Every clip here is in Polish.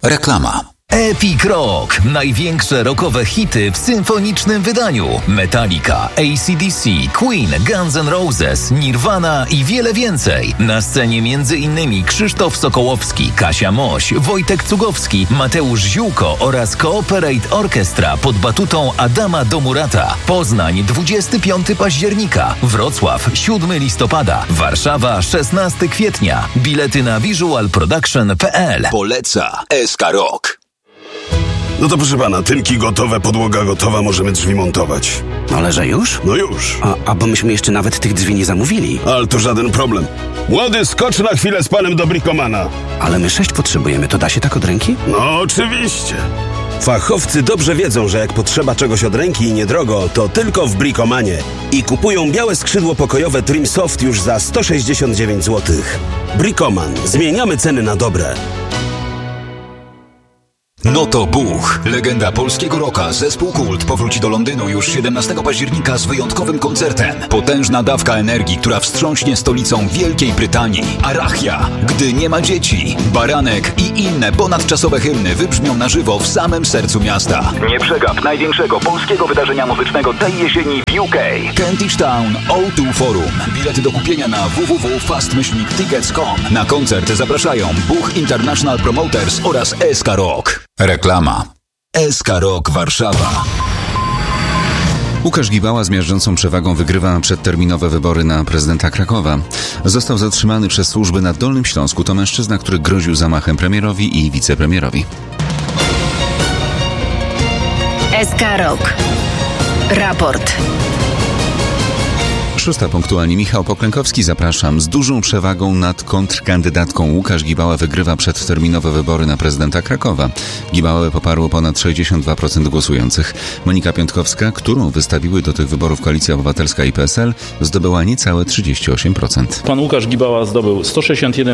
Reklama. Epic Rock. Największe rockowe hity w symfonicznym wydaniu. Metallica, AC/DC, Queen, Guns N' Roses, Nirvana i wiele więcej. Na scenie m.in. Krzysztof Sokołowski, Kasia Moś, Wojtek Cugowski, Mateusz Ziółko oraz Cooperate Orchestra pod batutą Adama Domurata. Poznań 25 października, Wrocław 7 listopada, Warszawa 16 kwietnia. Bilety na visualproduction.pl. Poleca SK Rock. No to proszę pana, tynki gotowe, podłoga gotowa, możemy drzwi montować. No ale że już? No już. A bo myśmy jeszcze nawet tych drzwi nie zamówili. Ale to żaden problem. Młody, skocz na chwilę z panem do Bricomana. Ale my 6 potrzebujemy, to da się tak od ręki? No oczywiście. Fachowcy dobrze wiedzą, że jak potrzeba czegoś od ręki i niedrogo, to tylko w Bricomanie. I kupują białe skrzydło pokojowe Trim Soft już za 169 zł. Bricoman. Zmieniamy ceny na dobre. No to Buch. Legenda polskiego rocka, zespół Kult powróci do Londynu już 17 października z wyjątkowym koncertem. Potężna dawka energii, która wstrząśnie stolicą Wielkiej Brytanii. Arachia, Gdy nie ma dzieci, Baranek i inne ponadczasowe hymny wybrzmią na żywo w samym sercu miasta. Nie przegap największego polskiego wydarzenia muzycznego tej jesieni w UK. Kentish Town O2 Forum. Bilety do kupienia na www.fast-tickets.com. Na koncert zapraszają Buch International Promoters oraz SK Rock. Reklama. SK Rock Warszawa. Łukasz Gibała z miażdżącą przewagą wygrywa przedterminowe wybory na prezydenta Krakowa. Został zatrzymany przez służby na Dolnym Śląsku. To mężczyzna, który groził zamachem premierowi i wicepremierowi. SK Rock. Raport. 6 punktualnie. Michał Poklękowski, zapraszam. Z dużą przewagą nad kontrkandydatką Łukasz Gibała wygrywa przedterminowe wybory na prezydenta Krakowa. Gibałę poparło ponad 62% głosujących. Monika Piątkowska, którą wystawiły do tych wyborów Koalicja Obywatelska i PSL, zdobyła niecałe 38%. Pan Łukasz Gibała zdobył 161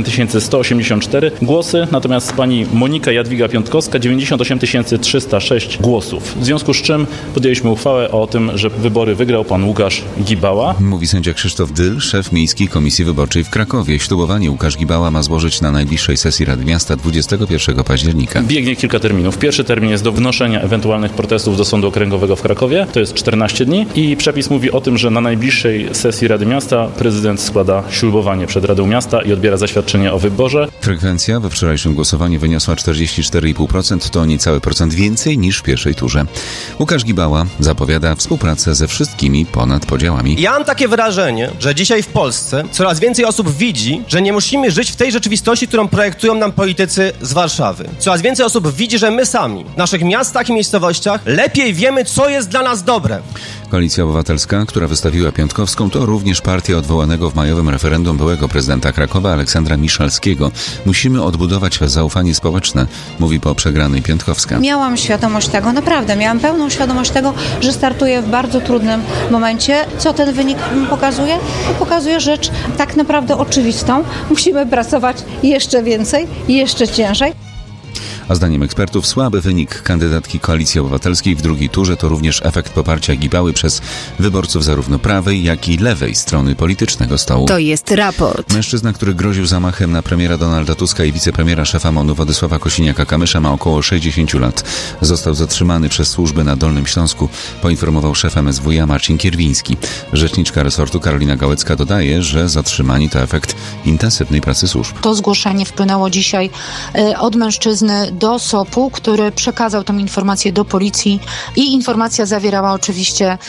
184 głosy, natomiast pani Monika Jadwiga Piątkowska 98 306 głosów. W związku z czym podjęliśmy uchwałę o tym, że wybory wygrał pan Łukasz Gibała. Mówi sędzia Krzysztof Dyl, szef Miejskiej Komisji Wyborczej w Krakowie. Ślubowanie Łukasz Gibała ma złożyć na najbliższej sesji Rady Miasta 21 października. Biegnie kilka terminów. Pierwszy termin jest do wnoszenia ewentualnych protestów do Sądu Okręgowego w Krakowie. To jest 14 dni i przepis mówi o tym, że na najbliższej sesji Rady Miasta prezydent składa ślubowanie przed Radą Miasta i odbiera zaświadczenie o wyborze. Frekwencja we wczorajszym głosowaniu wyniosła 44,5%, to niecały procent więcej niż w pierwszej turze. Łukasz Gibała zapowiada współpracę ze wszystkimi ponad podziałami. Ja mam takie wrażenie, że dzisiaj w Polsce coraz więcej osób widzi, że nie musimy żyć w tej rzeczywistości, którą projektują nam politycy z Warszawy. Coraz więcej osób widzi, że my sami w naszych miastach i miejscowościach lepiej wiemy, co jest dla nas dobre. Koalicja Obywatelska, która wystawiła Piątkowską, to również partia odwołanego w majowym referendum byłego prezydenta Krakowa Aleksandra Miszalskiego. Musimy odbudować zaufanie społeczne, mówi po przegranej Piątkowska. Miałam świadomość tego, naprawdę, miałam pełną świadomość tego, że startuję w bardzo trudnym momencie. Co ten wynik pokazuje? Pokazuje rzecz tak naprawdę oczywistą. Musimy pracować jeszcze więcej, jeszcze ciężej. A zdaniem ekspertów słaby wynik kandydatki Koalicji Obywatelskiej w drugiej turze to również efekt poparcia Gibały przez wyborców zarówno prawej, jak i lewej strony politycznego stołu. To jest raport. Mężczyzna, który groził zamachem na premiera Donalda Tuska i wicepremiera szefa MON-u Władysława Kosiniaka-Kamysza ma około 60 lat. Został zatrzymany przez służby na Dolnym Śląsku, poinformował szef MSWiA Marcin Kierwiński. Rzeczniczka resortu Karolina Gałecka dodaje, że zatrzymanie to efekt intensywnej pracy służb. To zgłoszenie wpłynęło dzisiaj od mężczyzny do SOP-u, który przekazał tę informację do policji i informacja zawierała oczywiście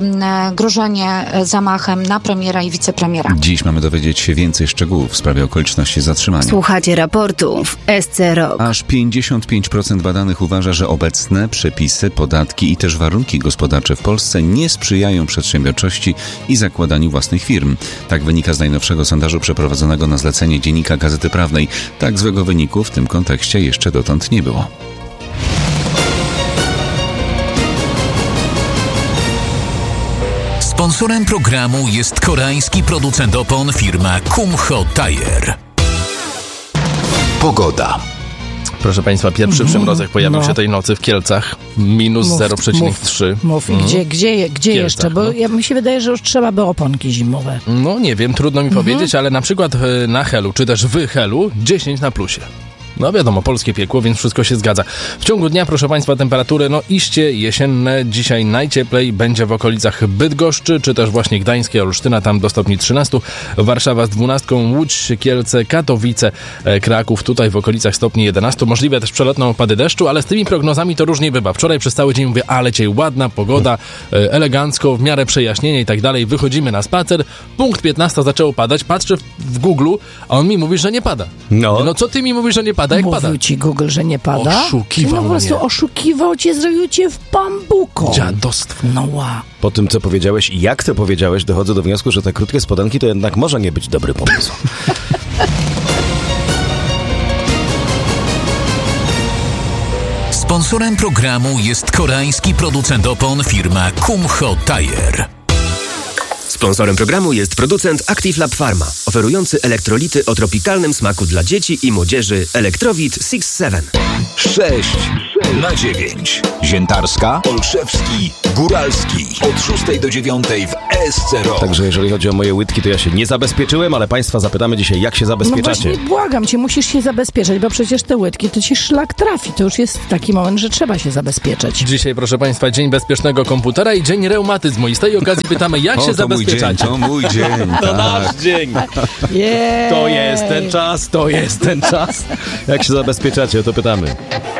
grożenie zamachem na premiera i wicepremiera. Dziś mamy dowiedzieć się więcej szczegółów w sprawie okoliczności zatrzymania. Słuchacie raportu w SC Rock. Aż 55% badanych uważa, że obecne przepisy, podatki i też warunki gospodarcze w Polsce nie sprzyjają przedsiębiorczości i zakładaniu własnych firm. Tak wynika z najnowszego sondażu przeprowadzonego na zlecenie Dziennika Gazety Prawnej. Tak złego wyniku w tym kontekście jeszcze dotąd nie było. Sponsorem programu jest koreański producent opon firma Kumho Tire. Pogoda. Proszę Państwa, pierwszy przymrozek pojawił się tej nocy w Kielcach. Minus 0,3. Mów, gdzie jeszcze? Bo mi się wydaje, że już trzeba by oponki zimowe. No nie wiem, trudno mi powiedzieć, ale na przykład na Helu, czy też w Helu 10 na plusie. No wiadomo, polskie piekło, więc wszystko się zgadza. W ciągu dnia, proszę Państwa, temperatury iście jesienne. Dzisiaj najcieplej będzie w okolicach Bydgoszczy, czy też właśnie Gdańskiej, Olsztyna, tam do stopni 13. Warszawa z 12, Łódź, Kielce, Katowice, Kraków, tutaj w okolicach stopni 11. Możliwe też przelotne opady deszczu, ale z tymi prognozami to różnie bywa. Wczoraj przez cały dzień mówię, ale dzisiaj ładna pogoda, elegancko, w miarę przejaśnienie i tak dalej. Wychodzimy na spacer, punkt 15 zaczęło padać, patrzę w Google, a on mi mówi, że nie pada. No co ty mi mówisz, że nie pada? Jak Mówił pada? ci Google, że nie pada? Oszukiwał po prostu mnie. oszukiwał cię, zrobił cię w bambuko. Dziadostwo. No ła. Po tym, co powiedziałeś i jak to powiedziałeś, dochodzę do wniosku, że te krótkie spodenki to jednak może nie być dobry pomysł. Sponsorem programu jest koreański producent opon firma Kumho Tire. Sponsorem programu jest producent Active Lab Pharma, oferujący elektrolity o tropikalnym smaku dla dzieci i młodzieży Elektrowit 6-7. 6-9. Ziętarska, Olszewski, Góralski. Od 6 do 9 w SC Rock. Także jeżeli chodzi o moje łydki, to ja się nie zabezpieczyłem, ale Państwa zapytamy dzisiaj, jak się zabezpieczacie. No właśnie, błagam cię, musisz się zabezpieczać, bo przecież te łydki to ci szlak trafi. To już jest taki moment, że trzeba się zabezpieczać. Dzisiaj, proszę Państwa, Dzień Bezpiecznego Komputera i Dzień Reumatyzmu. I z tej okazji pytamy, jak się zabezpieczacie? To mój dzień. To nasz dzień. Yeah. To jest ten czas. Jak się zabezpieczacie, o to pytamy.